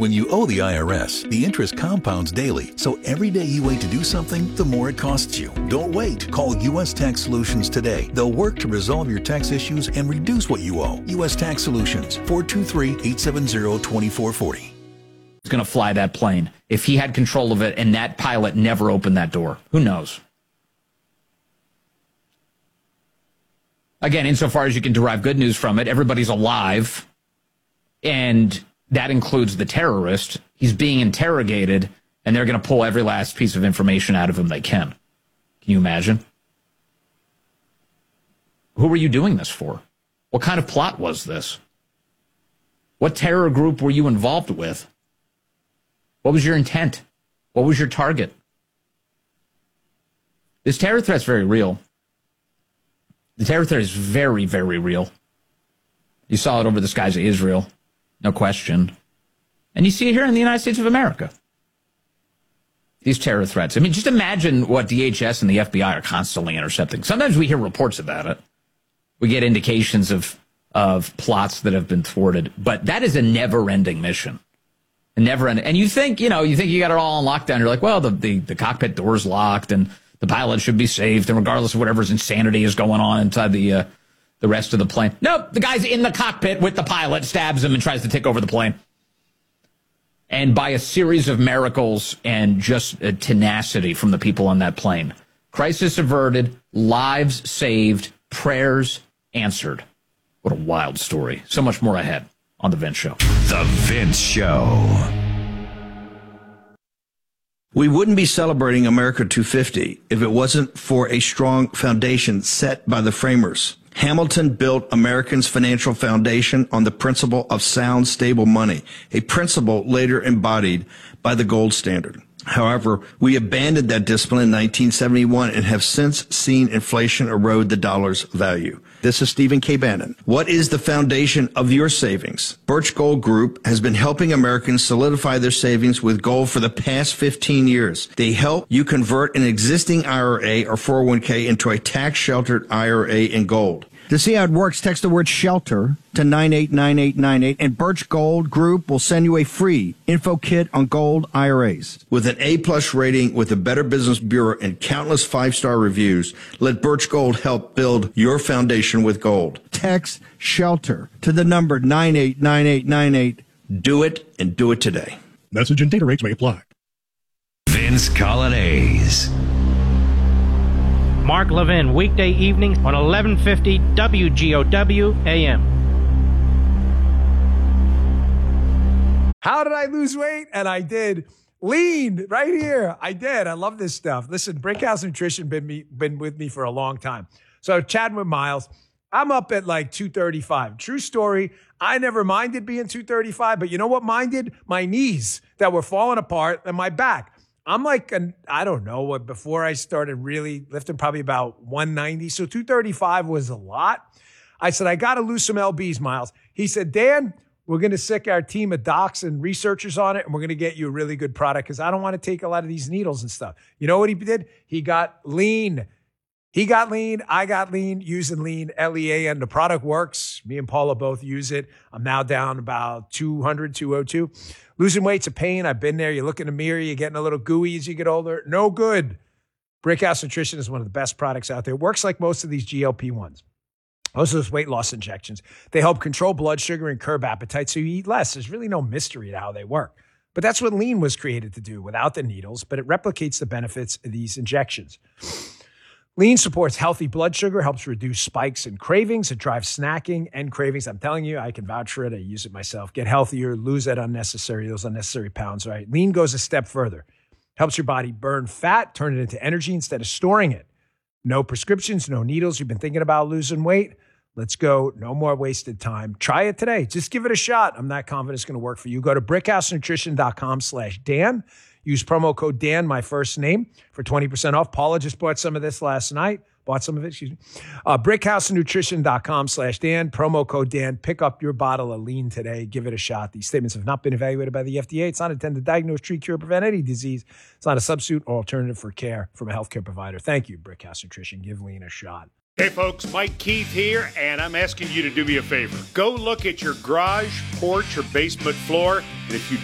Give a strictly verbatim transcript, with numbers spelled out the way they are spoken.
When you owe the I R S, the interest compounds daily, so every day you wait to do something, the more it costs you. Don't wait. Call U S Tax Solutions today. They'll work to resolve your tax issues and reduce what you owe. U S Tax Solutions, four two three, eight seven zero, two four four zero. He's going to fly that plane if he had control of it and that pilot never opened that door. Who knows? Again, insofar as you can derive good news from it, everybody's alive, and that includes the terrorist. He's being interrogated, and they're going to pull every last piece of information out of him they can. Can you imagine? Who were you doing this for? What kind of plot was this? What terror group were you involved with? What was your intent? What was your target? This terror threat's very real. The terror threat is very, very real. You saw it over the skies of Israel, no question. And you see it here in the United States of America. These terror threats. I mean, just imagine what D H S and the F B I are constantly intercepting. Sometimes we hear reports about it. We get indications of, of plots that have been thwarted. But that is a never-ending mission. A never-ending. And you think, you know, you think you got it all on lockdown. You're like, well, the, the, the cockpit door's locked and the pilot should be saved, and regardless of whatever's insanity is going on inside the uh, the rest of the plane. Nope, the guy's in the cockpit with the pilot, stabs him, and tries to take over the plane. And by a series of miracles and just uh, tenacity from the people on that plane, crisis averted, lives saved, prayers answered. What a wild story. So much more ahead on The Vince Show. The Vince Show. We wouldn't be celebrating America two fifty if it wasn't for a strong foundation set by the framers. Hamilton built Americans' financial foundation on the principle of sound, stable money, a principle later embodied by the gold standard. However, we abandoned that discipline in nineteen seventy-one and have since seen inflation erode the dollar's value. This is Stephen K. Bannon. What is the foundation of your savings? Birch Gold Group has been helping Americans solidify their savings with gold for the past fifteen years. They help you convert an existing I R A or four oh one k into a tax-sheltered I R A in gold. To see how it works, text the word SHELTER to nine eight nine eight nine eight, and Birch Gold Group will send you a free info kit on gold I R As. With an A-plus rating with the Better Business Bureau and countless five-star reviews, let Birch Gold help build your foundation with gold. Text SHELTER to the number nine eight nine eight nine eight. Do it, and do it today. Message and data rates may apply. Vince Colonnese. Mark Levin, weekday evenings on eleven fifty W G O W A M. How did I lose weight? And I did. Lean right here. I did. I love this stuff. Listen, Brickhouse Nutrition been me been with me for a long time. So chatting with Miles, I'm up at like two thirty-five. True story. I never minded being two thirty-five, but you know what minded? My knees that were falling apart and my back. I'm like, an, I don't know what, before I started really lifting, probably about one ninety. So two thirty-five was a lot. I said, I got to lose some L Bs, Miles. He said, Dan, we're going to sick our team of docs and researchers on it, and we're going to get you a really good product because I don't want to take a lot of these needles and stuff. You know what he did? He got lean. He got lean. I got lean using lean, L E A N. The product works. Me and Paula both use it. I'm now down about two hundred, two oh two. Losing weight's a pain. I've been there. You look in the mirror, you're getting a little gooey as you get older. No good. Brickhouse Nutrition is one of the best products out there. It works like most of these G L P ones. Most of those weight loss injections. They help control blood sugar and curb appetite so you eat less. There's really no mystery to how they work. But that's what lean was created to do without the needles, but it replicates the benefits of these injections. Lean supports healthy blood sugar, helps reduce spikes and cravings. It drives snacking and cravings. I'm telling you, I can vouch for it. I use it myself. Get healthier, lose that unnecessary, those unnecessary pounds, right? Lean goes a step further. Helps your body burn fat, turn it into energy instead of storing it. No prescriptions, no needles. You've been thinking about losing weight? Let's go. No more wasted time. Try it today. Just give it a shot. I'm not confident it's going to work for you. Go to brickhousenutrition.com slash Dan. Use promo code Dan, my first name, for twenty percent off. Paula just bought some of this last night. Bought some of it, excuse me. Uh, brickhousenutrition.com slash Dan. Promo code Dan. Pick up your bottle of lean today. Give it a shot. These statements have not been evaluated by the F D A. It's not intended to diagnose, treat, cure, prevent any disease. It's not a substitute or alternative for care from a healthcare provider. Thank you, Brickhouse Nutrition. Give lean a shot. Hey folks, Mike Keith here, and I'm asking you to do me a favor. Go look at your garage, porch, or basement floor, and if you